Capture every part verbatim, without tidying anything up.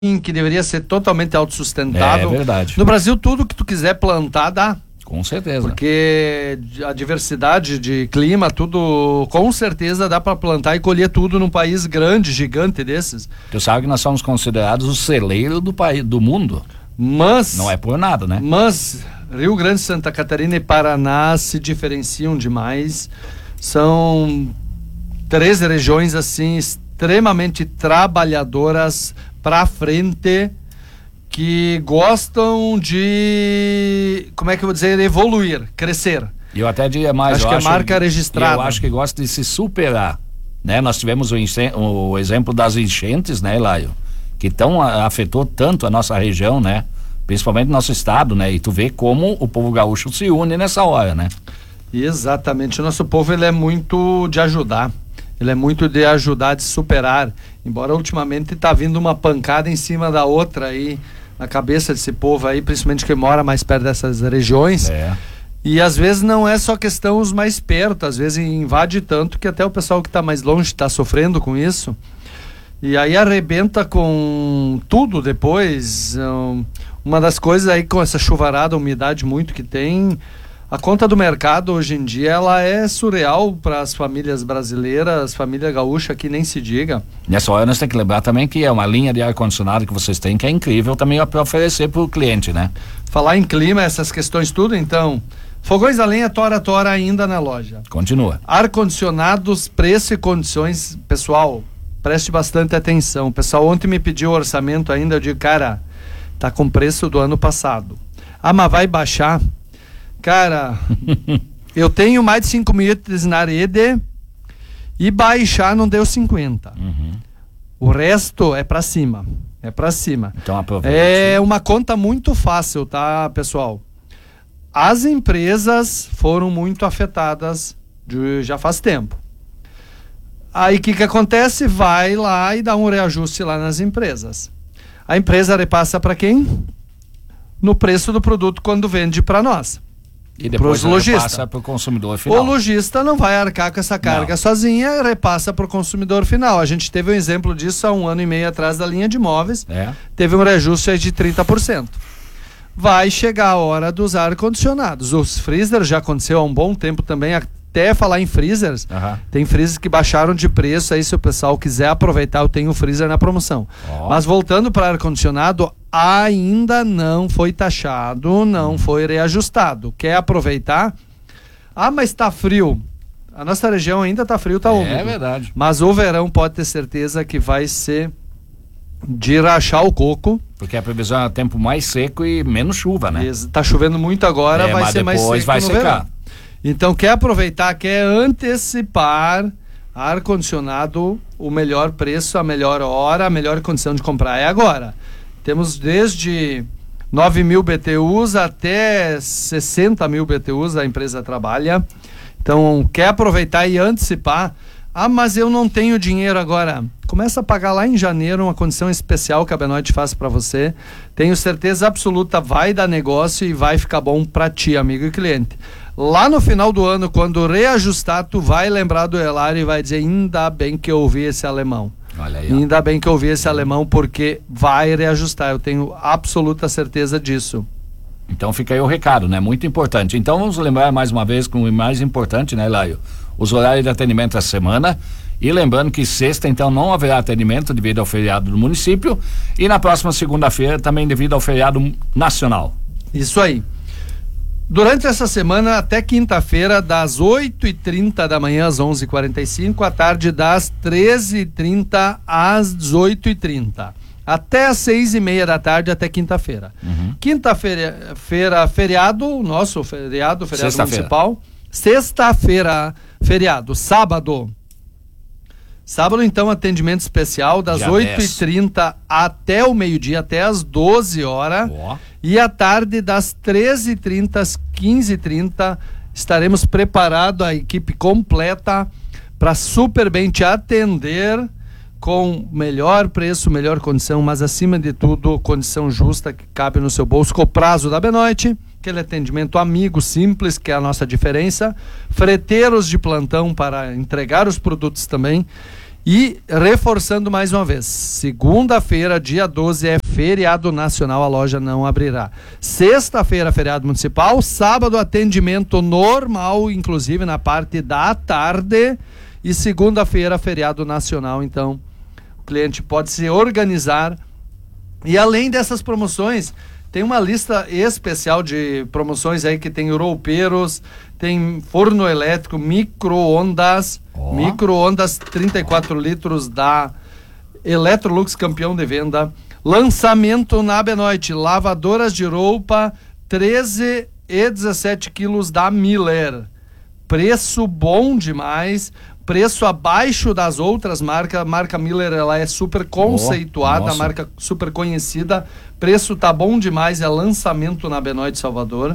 que deveria ser totalmente autossustentável. É verdade. No Brasil, tudo que tu quiser plantar dá. Com certeza. Porque a diversidade de clima, tudo, com certeza dá para plantar e colher tudo num país grande, gigante desses. Tu sabe que nós somos considerados o celeiro do país, do mundo. Mas... Não é por nada, né? Mas Rio Grande, Santa Catarina e Paraná se diferenciam demais. São três regiões, assim, extremamente trabalhadoras para frente, que gostam de, como é que eu vou dizer, evoluir, crescer. Eu até diria mais, acho eu que acho, é marca registrada. Eu acho que gosta de se superar, né? Nós tivemos o, o exemplo das enchentes, né, Elaio? Que tão afetou tanto a nossa região, né? Principalmente nosso estado, né? E tu vê como o povo gaúcho se une nessa hora, né? Exatamente, o nosso povo, ele é muito de ajudar. Ele é muito de ajudar, de superar. Embora ultimamente tá vindo uma pancada em cima da outra aí, na cabeça desse povo aí, principalmente que mora mais perto dessas regiões. É. E às vezes não é só questão os mais perto, às vezes invade tanto que até o pessoal que está mais longe está sofrendo com isso. E aí arrebenta com tudo depois. Um, uma das coisas aí com essa chuvarada, umidade muito que tem, a conta do mercado hoje em dia ela é surreal para as famílias brasileiras, família gaúcha que nem se diga. Nessa hora nós temos que lembrar também que é uma linha de ar-condicionado que vocês têm que é incrível também para oferecer para o cliente, né? Falar em clima, essas questões tudo, então, fogões a lenha, tora, tora ainda na loja. Continua. Ar-condicionados, preço e condições, pessoal, preste bastante atenção. O pessoal ontem me pediu o orçamento ainda, eu digo, cara, tá com preço do ano passado. Ah, mas vai baixar? Cara, eu tenho mais de cinco mil itens na rede e baixar não deu cinquenta. Uhum. O resto é pra cima. É pra cima. Então aproveite. É uma conta muito fácil, tá, pessoal? As empresas foram muito afetadas de, já faz tempo. Aí o que que acontece? Vai lá e dá um reajuste lá nas empresas. A empresa repassa para quem? No preço do produto quando vende para nós. E depois repassa para o consumidor final. O lojista não vai arcar com essa carga não. sozinha, repassa para o consumidor final. A gente teve um exemplo disso há um ano e meio atrás da linha de móveis. É. Teve um reajuste de trinta por cento. Vai chegar a hora dos ar-condicionados. Os freezers já aconteceu há um bom tempo também. Até falar em freezers, uhum. tem freezers que baixaram de preço. Aí se o pessoal quiser aproveitar, eu tenho o freezer na promoção. Oh. Mas voltando para ar-condicionado, ainda não foi taxado, não foi reajustado. Quer aproveitar? Ah, mas está frio. A nossa região ainda está frio, está úmido. É verdade. Mas o verão pode ter certeza que vai ser de rachar o coco. Porque a previsão é tempo mais seco e menos chuva, né? Está chovendo muito agora, é, vai mas ser mais seco vai no secar. verão. Então quer aproveitar, quer antecipar ar-condicionado, o melhor preço, a melhor hora, a melhor condição de comprar é agora. Temos desde nove mil B T Us até sessenta mil B T Us a empresa trabalha. Então quer aproveitar e antecipar. Ah, mas eu não tenho dinheiro agora. Começa a pagar lá em janeiro uma condição especial que a Benoit faz para você. Tenho certeza absoluta, vai dar negócio e vai ficar bom para ti, amigo e cliente. Lá no final do ano, quando reajustar, tu vai lembrar do Elário e vai dizer, ainda bem que eu ouvi esse alemão. Olha aí, ainda bem que eu ouvi esse alemão, porque vai reajustar. Eu tenho absoluta certeza disso. Então fica aí o recado, né? Muito importante. Então vamos lembrar mais uma vez com o mais importante, né, Laio? Os horários de atendimento da semana. E lembrando que sexta, então, não haverá atendimento devido ao feriado do município. E na próxima segunda-feira também devido ao feriado nacional. Isso aí. Durante essa semana, até quinta-feira, das oito e trinta da manhã às onze e quarenta e cinco, à tarde das treze e trinta às dezoito e trinta. Até às seis e meia da tarde, até quinta-feira. Uhum. Quinta-feira, feira, feriado, nosso feriado, feriado Sexta-feira. municipal. Sexta-feira, feriado, sábado. Sábado, então, atendimento especial das oito e trinta até o meio-dia, até às doze horas. Oh. E à tarde, das treze e trinta às quinze e trinta, estaremos preparados, a equipe completa, para super bem te atender com melhor preço, melhor condição, mas acima de tudo, condição justa que cabe no seu bolso, com o prazo da Benoit, aquele atendimento amigo, simples, que é a nossa diferença, freteiros de plantão para entregar os produtos também. E reforçando mais uma vez, segunda-feira, dia doze, é feriado nacional, a loja não abrirá. Sexta-feira, feriado municipal, sábado, atendimento normal, inclusive na parte da tarde, e segunda-feira, feriado nacional, então o cliente pode se organizar. E além dessas promoções, tem uma lista especial de promoções aí que tem roupeiros, tem forno elétrico, micro-ondas, oh. micro-ondas trinta e quatro litros da Electrolux, campeão de venda. Lançamento na Benoit, lavadoras de roupa, treze e dezessete quilos da Miller. Preço bom demais, preço abaixo das outras marcas. A marca Miller, ela é super conceituada, oh, a marca super conhecida. Preço tá bom demais, é lançamento na Benoit Salvador.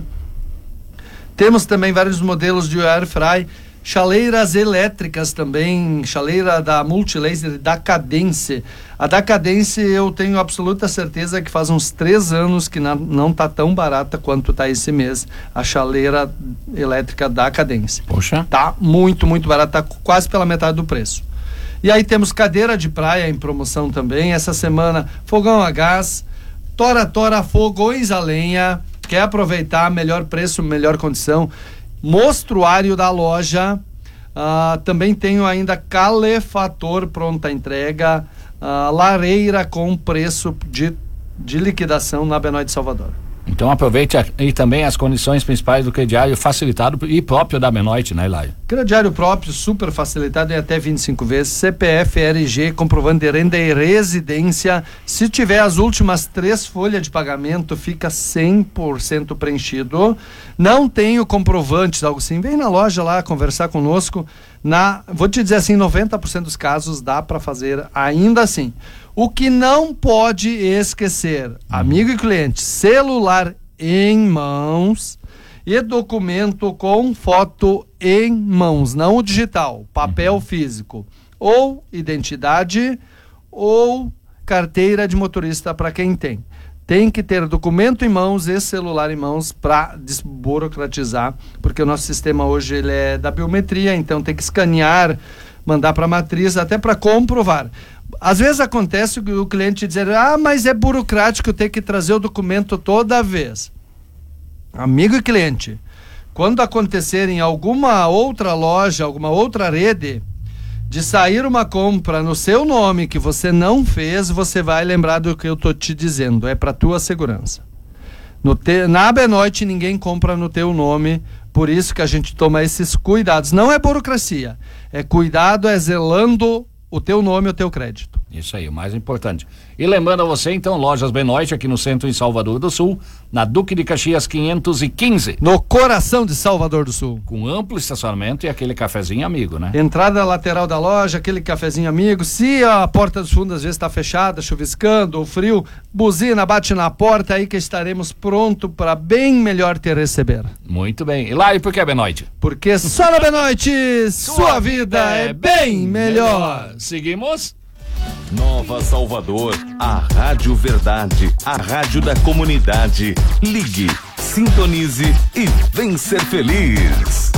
Temos também vários modelos de air fry, chaleiras elétricas também, chaleira da Multilaser, da Cadence. A da Cadence eu tenho absoluta certeza que faz uns três anos que não, não tá tão barata quanto tá esse mês, a chaleira elétrica da Cadence. Poxa. Tá muito, muito barata, tá quase pela metade do preço. E aí temos cadeira de praia em promoção também, essa semana fogão a gás, Tora Tora fogões a lenha. Quer aproveitar melhor preço, melhor condição, mostruário da loja, uh, também tenho ainda calefator pronta entrega, uh, lareira com preço de, de liquidação na Benoit Salvador. Então aproveite aí também as condições principais do crediário facilitado e próprio da Benoit, né, Hilário? Crediário próprio, super facilitado em até vinte e cinco vezes, C P F, R G, comprovante de renda e residência. Se tiver as últimas três folhas de pagamento, fica cem por cento preenchido. Não tenho comprovantes, algo assim, vem na loja lá conversar conosco. Na, vou te dizer assim, noventa por cento dos casos dá para fazer ainda assim. O que não pode esquecer, amigo e cliente, celular em mãos e documento com foto em mãos, não o digital, papel uhum. físico, ou identidade ou carteira de motorista para quem tem. Tem que ter documento em mãos e celular em mãos para desburocratizar, porque o nosso sistema hoje ele é da biometria, então tem que escanear, mandar para a matriz, até para comprovar. Às vezes acontece o cliente dizer, ah, mas é burocrático ter que trazer o documento toda vez. Amigo e cliente, quando acontecer em alguma outra loja, alguma outra rede, de sair uma compra no seu nome que você não fez, você vai lembrar do que eu tô te dizendo, é para tua segurança. No te, na Benoit ninguém compra no teu nome, por isso que a gente toma esses cuidados. Não é burocracia, é cuidado, é zelando o teu nome e o teu crédito. Isso aí, o mais importante. E lembrando a você, então, Lojas Benoit aqui no centro em Salvador do Sul, na Duque de Caxias quinhentos e quinze. No coração de Salvador do Sul. Com amplo estacionamento e aquele cafezinho amigo, né? Entrada lateral da loja, aquele cafezinho amigo. Se a porta dos fundos às vezes está fechada, chuviscando ou frio, buzina, bate na porta, aí que estaremos pronto para bem melhor te receber. Muito bem. E lá, e por que Benoit? Porque só na Benoit sua vida é bem melhor. Seguimos? Nova Salvador, a Rádio Verdade, a rádio da comunidade. Ligue, sintonize e vem ser feliz.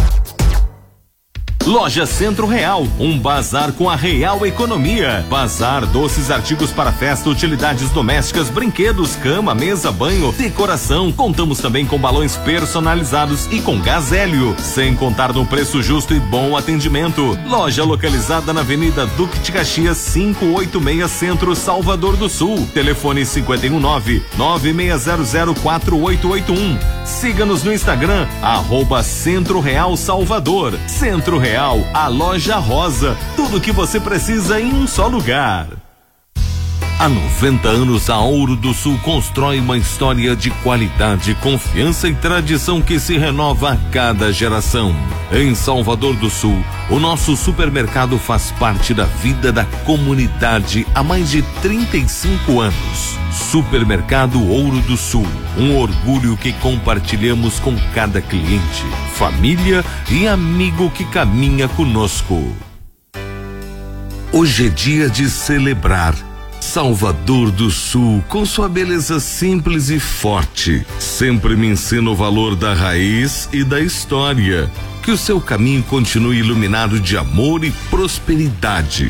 Loja Centro Real, um bazar com a real economia. Bazar, doces, artigos para festa, utilidades domésticas, brinquedos, cama, mesa, banho, decoração. Contamos também com balões personalizados e com gás hélio, sem contar no preço justo e bom atendimento. Loja localizada na Avenida Duque de Caxias, quinhentos e oitenta e seis Centro, Salvador do Sul. Telefone cinco um nove, nove seis zero zero, quatro oito oito um. Siga-nos no Instagram, arroba Centro Real Salvador. Centro Real, a loja rosa, tudo o que você precisa em um só lugar. Há noventa anos, a Ouro do Sul constrói uma história de qualidade, confiança e tradição que se renova a cada geração. Em Salvador do Sul, o nosso supermercado faz parte da vida da comunidade há mais de trinta e cinco anos. Supermercado Ouro do Sul, um orgulho que compartilhamos com cada cliente, família e amigo que caminha conosco. Hoje é dia de celebrar. Salvador do Sul, com sua beleza simples e forte, sempre me ensina o valor da raiz e da história. Que o seu caminho continue iluminado de amor e prosperidade.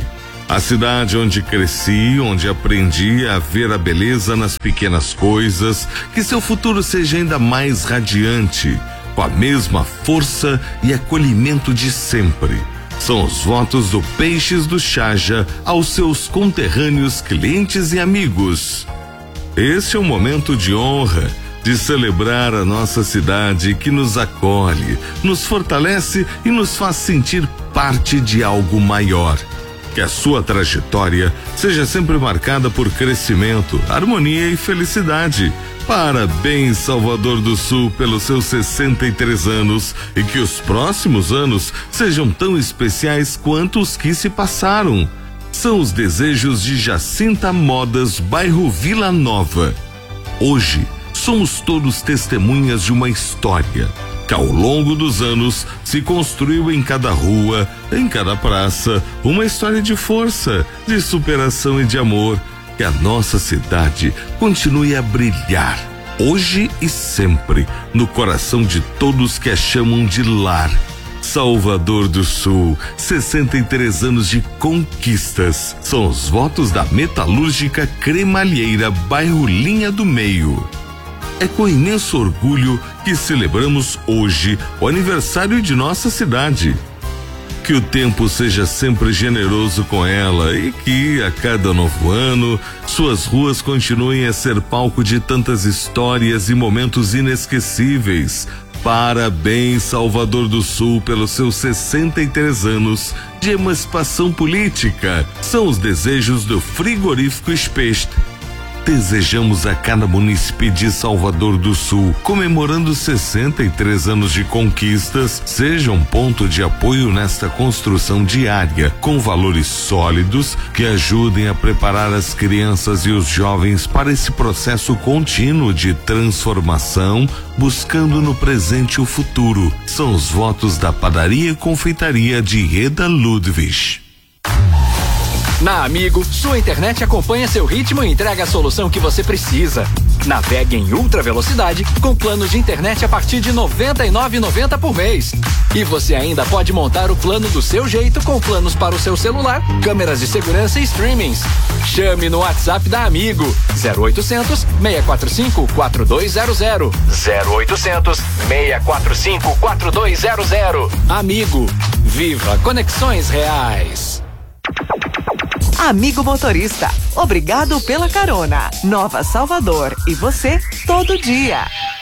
A cidade onde cresci, onde aprendi a ver a beleza nas pequenas coisas, que seu futuro seja ainda mais radiante, com a mesma força e acolhimento de sempre. São os votos do Peixes do Chaja aos seus conterrâneos, clientes e amigos. Esse é um momento de honra, de celebrar a nossa cidade que nos acolhe, nos fortalece e nos faz sentir parte de algo maior. Que a sua trajetória seja sempre marcada por crescimento, harmonia e felicidade. Parabéns, Salvador do Sul, pelos seus sessenta e três anos, e que os próximos anos sejam tão especiais quanto os que se passaram. São os desejos de Jacinta Modas, bairro Vila Nova. Hoje, somos todos testemunhas de uma história que ao longo dos anos se construiu em cada rua, em cada praça, uma história de força, de superação e de amor. Que a nossa cidade continue a brilhar, hoje e sempre, no coração de todos que a chamam de lar. Salvador do Sul, sessenta e três anos de conquistas. São os votos da Metalúrgica Cremalheira, bairro Linha do Meio. É com imenso orgulho que celebramos hoje o aniversário de nossa cidade. Que o tempo seja sempre generoso com ela e que, a cada novo ano, suas ruas continuem a ser palco de tantas histórias e momentos inesquecíveis. Parabéns, Salvador do Sul, pelos seus sessenta e três anos de emancipação política. São os desejos do Frigorífico Specht. Desejamos a cada munícipe de Salvador do Sul, comemorando sessenta e três anos de conquistas, seja um ponto de apoio nesta construção diária, com valores sólidos que ajudem a preparar as crianças e os jovens para esse processo contínuo de transformação, buscando no presente o futuro. São os votos da Padaria e Confeitaria de Reda Ludwig. Na Amigo, sua internet acompanha seu ritmo e entrega a solução que você precisa. Navegue em ultra velocidade com planos de internet a partir de noventa e nove reais e noventa centavos por mês. E você ainda pode montar o plano do seu jeito com planos para o seu celular, câmeras de segurança e streamings. Chame no WhatsApp da Amigo zero oitocentos, seis quatro cinco, quatro dois zero zero. zero oitocentos, seis quatro cinco, quatro dois zero zero. Amigo, viva conexões reais. Amigo motorista, obrigado pela carona. Nova Salvador e você todo dia.